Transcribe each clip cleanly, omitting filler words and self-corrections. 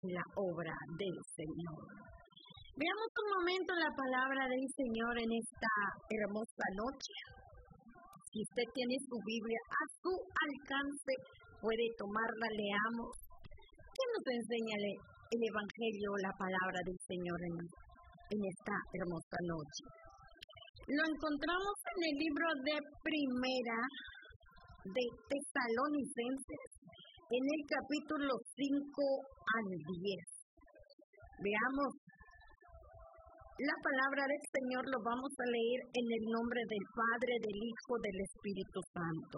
la obra del Señor. Veamos un momento la palabra del Señor en esta hermosa noche. Si usted tiene su Biblia a su alcance, puede tomarla, leamos. ¿Qué nos enseña el Evangelio, la palabra del Señor en esta hermosa noche? Lo encontramos en el libro de Primera de Tesalonicenses, en el capítulo 5 al 10. Veamos. La palabra del Señor lo vamos a leer en el nombre del Padre, del Hijo, del Espíritu Santo.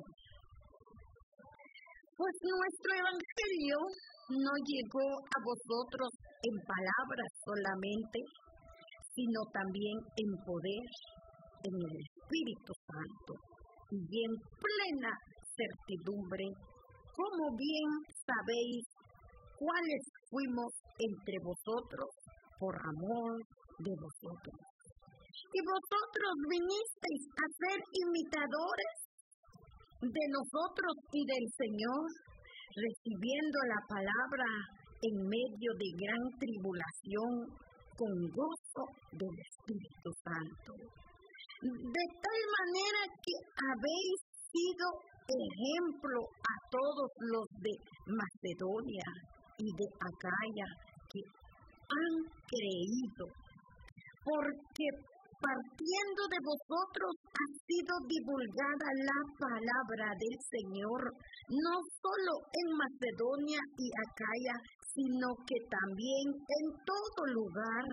Pues nuestro Evangelio no llegó a vosotros en palabras solamente, sino también en poder, en el Espíritu Santo y en plena certidumbre, como bien sabéis cuáles fuimos entre vosotros por amor de vosotros. Y vosotros vinisteis a ser imitadores de nosotros y del Señor, recibiendo la palabra en medio de gran tribulación, con gozo del Espíritu Santo. De tal manera que habéis sido ejemplo a todos los de Macedonia y de Acaya que han creído, porque partiendo de vosotros ha sido divulgada la palabra del Señor, no solo en Macedonia y Acaya, sino que también en todo lugar.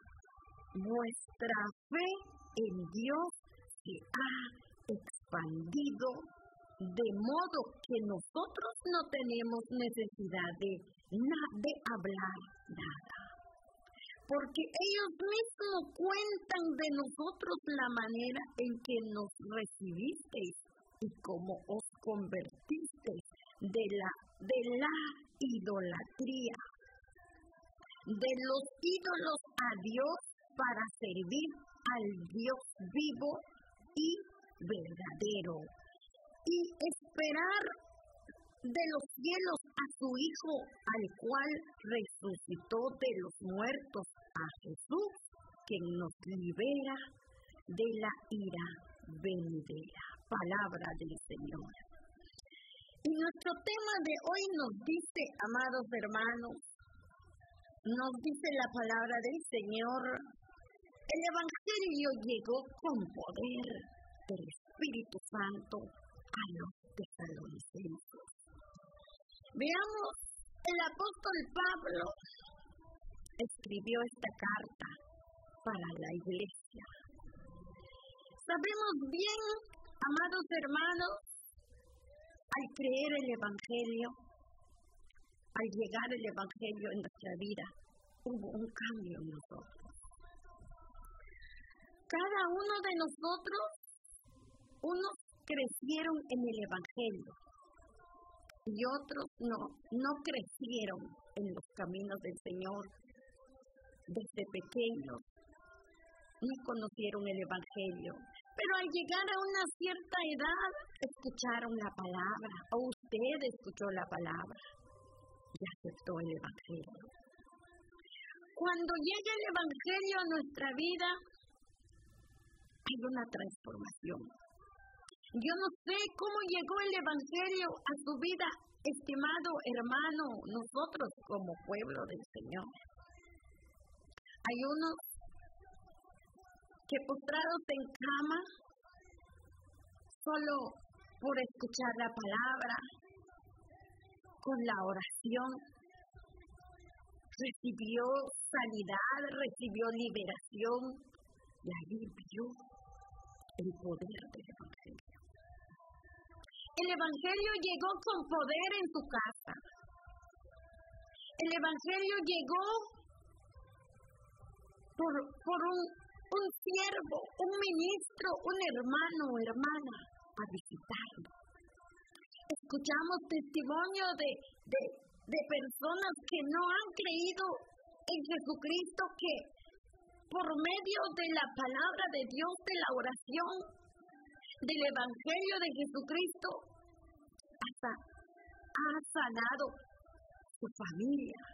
Vuestra fe en Dios se ha expandido, de modo que nosotros no tenemos necesidad de hablar nada. Porque ellos mismos cuentan de nosotros la manera en que nos recibisteis y cómo os convertisteis de la idolatría, de los ídolos a Dios, para servir al Dios vivo y verdadero, y esperar de los cielos a su Hijo, al cual resucitó de los muertos, a Jesús, quien nos libera de la ira venidera. Palabra del Señor. Y nuestro tema de hoy nos dice, amados hermanos, nos dice la palabra del Señor, el Evangelio llegó con poder del Espíritu Santo a los tesalonicenses. Veamos, el apóstol Pablo escribió esta carta para la iglesia. Sabemos bien, amados hermanos, al creer el Evangelio, al llegar el Evangelio en nuestra vida, hubo un cambio en nosotros. Cada uno de nosotros, unos crecieron en el Evangelio y otros no crecieron en los caminos del Señor. Desde pequeños no conocieron el Evangelio, pero al llegar a una cierta edad escucharon la palabra, o usted escuchó la palabra y aceptó el Evangelio. Cuando llega el Evangelio a nuestra vida, hay una transformación. Yo no sé cómo llegó el Evangelio a su vida, estimado hermano, nosotros como pueblo del Señor. Hay unos que postrados en cama, solo por escuchar la palabra, con la oración, recibió sanidad, recibió liberación, y allí vio el poder del Evangelio. El Evangelio llegó con poder en tu casa. El Evangelio llegó por un siervo, un ministro, un hermano o hermana a visitarlo. Escuchamos testimonio de personas que no han creído en Jesucristo, que por medio de la palabra de Dios, de la oración, del Evangelio de Jesucristo, hasta ha sanado su familia,